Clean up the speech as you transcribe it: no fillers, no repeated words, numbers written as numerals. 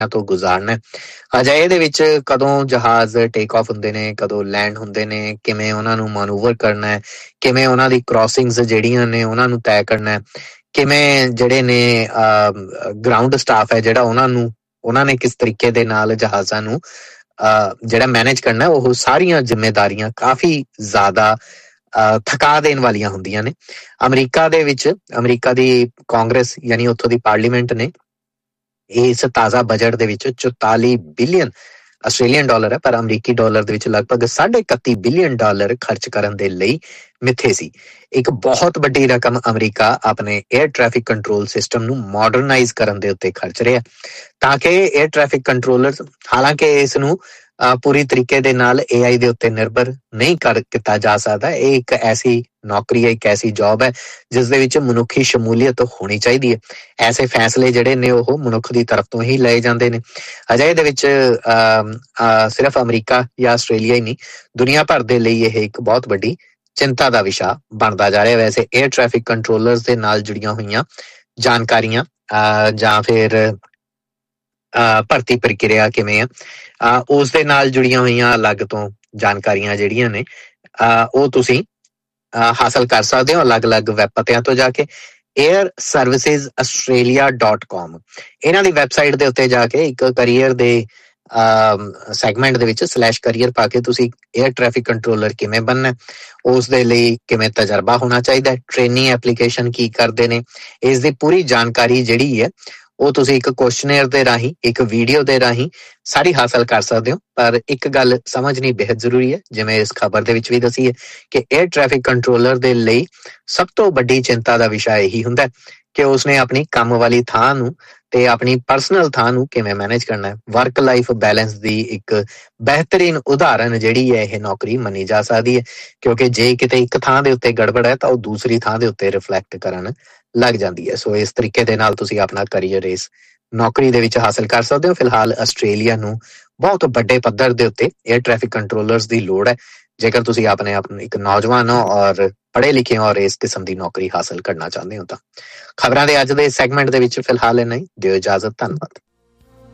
ਤੋਂ ਗੁਜ਼ਾਰਨਾ। ਅਜੇ ਇਹਦੇ ਵਿੱਚ ਕਦੋਂ ਜਹਾਜ਼ ਟੇਕ ਆਫ ਹੁੰਦੇ ਨੇ, ਕਦੋਂ ਲੈਂਡ ਹੁੰਦੇ ਨੇ, ਕਿਵੇਂ ਉਹਨਾਂ ਨੂੰ ਮੈਨੂਵਰ ਕਰਨਾ ਹੈ, ਕਿਵੇਂ ਉਹਨਾਂ ਦੀ ਕ੍ਰਾਸਿੰਗਸ ਜਿਹੜੀਆਂ ਨੇ ਉਹਨਾਂ ਨੂੰ ਤੈਅ ਕਰਨਾ, ਕਿਵੇਂ ਜਿਹੜੇ ਨੇ ਗਰਾਊਂਡ ਸਟਾਫ ਹੈ ਜਿਹੜਾ ਉਹਨਾਂ ਨੇ ਕਿਸ ਤਰੀਕੇ ਦੇ ਨਾਲ ਜਹਾਜ਼ਾਂ ਨੂੰ ਜਿਹੜਾ ਮੈਨੇਜ ਕਰਨਾ, ਉਹ ਸਾਰੀਆਂ ਜ਼ਿੰਮੇਦਾਰੀਆਂ ਕਾਫੀ ਜ਼ਿਆਦਾ ਥਕਾ ਦੇਣ ਵਾਲੀਆਂ ਹੁੰਦੀਆਂ ਨੇ। ਅਮਰੀਕਾ ਦੀ ਕਾਂਗਰਸ ਯਾਨੀ ਉੱਥੋਂ ਦੀ ਪਾਰਲੀਮੈਂਟ ਨੇ ਇਸ ਤਾਜ਼ਾ ਬਜਟ ਦੇ ਵਿੱਚ 44 ਬਿਲੀਅਨ ਆਸਟ੍ਰੇਲੀਅਨ ਡਾਲਰ ਹੈ, ਪਰ ਅਮਰੀਕੀ ਡਾਲਰ ਦੇ ਵਿੱਚ ਲਗਭਗ 31.5 ਬਿਲੀਅਨ ਡਾਲਰ ਖਰਚ ਕਰਨ ਦੇ ਲਈ ਮਿੱਥੇ ਸੀ। ਇੱਕ ਬਹੁਤ ਵੱਡੀ ਰਕਮ ਅਮਰੀਕਾ ਆਪਣੇ ਏਅਰ ਟ੍ਰੈਫਿਕ ਕੰਟਰੋਲ ਸਿਸਟਮ ਨੂੰ ਮਾਡਰਨਾਈਜ਼ ਕਰਨ ਦੇ ਉੱਤੇ ਖਰਚ ਰਿਹਾ, ਤਾਂ ਕਿ ਏਅਰ ਟ੍ਰੈਫਿਕ ਕੰਟਰੋਲਰ, ਹਾਲਾਂਕਿ ਇਸ ਨੂੰ ਪੂਰੀ ਤਰੀਕੇ ਦੇ ਨਾਲ AI ਦੇ ਉੱਤੇ ਨਿਰਭਰ ਨਹੀਂ ਕੀਤਾ ਜਾ ਸਕਦਾ। ਇਹ ਇੱਕ ਐਸੀ ਨੌਕਰੀ ਹੈ, ਇੱਕ ਐਸੀ ਜੌਬ ਹੈ ਜਿਸ ਦੇ ਵਿੱਚ ਮਨੁੱਖੀ ਸ਼ਮੂਲੀਅਤ ਹੋਣੀ ਚਾਹੀਦੀ ਹੈ। ਐਸੇ ਫੈਸਲੇ ਜਿਹੜੇ ਨੇ ਉਹ ਮਨੁੱਖ ਦੀ ਤਰਫ ਤੋਂ ਹੀ ਲਏ ਜਾਂਦੇ ਨੇ। ਅਜੇ ਇਹਦੇ ਵਿੱਚ ਸਿਰਫ ਅਮਰੀਕਾ ਜਾਂ ਆਸਟ੍ਰੇਲੀਆ ਹੀ ਨਹੀਂ, ਦੁਨੀਆ ਭਰ ਦੇ ਲਈ ਇਹ ਇੱਕ ਬਹੁਤ ਵੱਡੀ ਚਿੰਤਾ ਦਾ ਵਿਸ਼ਾ ਬਣਦਾ ਜਾ ਰਿਹਾ। ਵੈਸੇ ਏਅਰ ਟ੍ਰੈਫਿਕ ਕੰਟਰੋਲਰਸ ਦੇ ਨਾਲ ਜੁੜੀਆਂ ਹੋਈਆਂ ਜਾਣਕਾਰੀਆਂ ਜਾਂ ਫਿਰ ਭਰਤੀ ਪ੍ਰਕਿਰਿਆ ਕਿਵੇਂ ਆ, ਉਸ ਦੇ ਨਾਲ ਜੁੜੀਆਂ ਹੋਈਆਂ ਅਲੱਗ ਤੋਂ ਜਾਣਕਾਰੀਆਂ ਜਿਹੜੀਆਂ ਨੇ ਉਹ ਤੁਸੀਂ ਹਾਸਲ ਕਰ ਸਕਦੇ ਹੋ ਅਲੱਗ-ਅਲੱਗ ਵੈਬ ਪਤਿਆਂ ਤੋਂ ਜਾ ਕੇ। airservicesaustralia.com ਇਹਨਾਂ ਦੀ ਵੈਬਸਾਈਟ ਦੇ ਉੱਤੇ ਜਾ ਕੇ ਇੱਕ ਕਰੀਅਰ ਦੇ ਸੈਗਮੈਂਟ ਦੇ ਵਿੱਚ /career ਪਾ ਕੇ ਤੁਸੀਂ ਏਅਰ ਟ੍ਰੈਫਿਕ ਕੰਟਰੋਲਰ ਕਿਵੇਂ ਬਣਨਾ, ਉਸ ਦੇ ਲਈ ਕਿਵੇਂ ਤਜਰਬਾ ਹੋਣਾ ਚਾਹੀਦਾ, ਟ੍ਰੇਨਿੰਗ ਐਪਲੀਕੇਸ਼ਨ ਕੀ ਕਰਦੇ ਨੇ, ਇਸ ਦੀ ਪੂਰੀ ਜਾਣਕਾਰੀ ਜਿਹੜੀ ਹੈ ਉਹ ਤੁਸੀਂ ਇੱਕ ਕੁਐਸਚਨੇਅਰ ਦੇ ਰਾਹੀਂ, ਇੱਕ ਵੀਡੀਓ ਦੇ ਰਾਹੀਂ ਸਾਰੀ ਹਾਸਲ ਕਰ ਸਕਦੇ ਹੋ। ਪਰ ਇੱਕ ਗੱਲ ਸਮਝਣੀ ਬੇहद ਜ਼ਰੂਰੀ ਹੈ, ਜਿਵੇਂ ਇਸ ਖਬਰ ਦੇ ਵਿੱਚ ਵੀ ਦੱਸੀ ਹੈ ਕਿ ਏਅਰ ਟ੍ਰੈਫਿਕ ਕੰਟਰੋਲਰ ਦੇ ਲਈ ਸਭ ਤੋਂ ਵੱਡੀ ਚਿੰਤਾ ਦਾ ਵਿਸ਼ਾ ਇਹੀ ਹੁੰਦਾ ਕਿ ਉਸਨੇ ਆਪਣੀ ਕੰਮ ਵਾਲੀ ਥਾਂ ਨੂੰ ਤੇ ਆਪਣੀ ਪਰਸਨਲ ਥਾਂ ਨੂੰ ਕਿਵੇਂ ਮੈਨੇਜ ਕਰਨਾ ਹੈ। ਵਰਕ ਲਾਈਫ ਬੈਲੈਂਸ ਦੀ ਇੱਕ ਬਿਹਤਰੀਨ ਉਦਾਹਰਨ ਜਿਹੜੀ ਹੈ ਇਹ ਨੌਕਰੀ ਮੰਨੀ ਜਾ ਸਕਦੀ ਹੈ, ਕਿਉਂਕਿ ਜੇ ਕਿਤੇ ਇੱਕ ਥਾਂ ਦੇ ਉੱਤੇ ਗੜਬੜ ਹੈ ਤਾਂ ਉਹ ਦੂਸਰੀ ਥਾਂ ਦੇ ਉੱਤੇ ਰਿਫਲੈਕਟ ਕਰਨ ਲੱਗ ਜਾਂਦੀ ਹੈ। ਸੋ ਇਸ ਤਰੀਕੇ ਦੇ ਨਾਲ ਤੁਸੀਂ ਆਪਣਾ ਕਰੀਅਰ ਇਸ ਨੌਕਰੀ ਦੇ ਵਿੱਚ ਹਾਸਲ ਕਰ ਸਕਦੇ ਹੋ। ਫਿਲਹਾਲ ਆਸਟ੍ਰੇਲੀਆ ਨੂੰ ਬਹੁਤ ਵੱਡੇ ਪੱਧਰ ਦੇ ਉੱਤੇ ਏਅਰ ਟ੍ਰੈਫਿਕ ਕੰਟਰੋਲਰਸ ਦੀ ਲੋੜ ਹੈ। ਜੇਕਰ ਤੁਸੀਂ ਆਪਣੇ ਆਪ ਨੂੰ ਇੱਕ ਨੌਜਵਾਨ ਹੋ ਔਰ ਪੜ੍ਹੇ ਲਿਖੇ ਹੋ ਔਰ ਇਸ ਕਿਸਮ ਦੀ ਨੌਕਰੀ ਹਾਸਲ ਕਰਨਾ ਚਾਹੁੰਦੇ ਹੋ ਤਾਂ। ਖਬਰਾਂ ਦੇ ਅੱਜ ਦੇ ਸੈਗਮੈਂਟ ਦੇ ਵਿੱਚ ਫਿਲਹਾਲ ਇੰਨਾ ਹੀ। ਦਿਓ ਇਜਾਜ਼ਤ, ਧੰਨਵਾਦ।